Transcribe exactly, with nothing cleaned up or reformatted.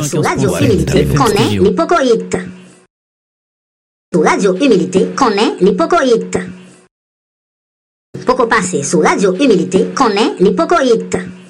sous Radio Humilité, connaît l'hypocoïte. Sous Radio Humilité, connaît l'hypocoïte. Poco passé sous Radio Humilité, connaît l'hypocoïte.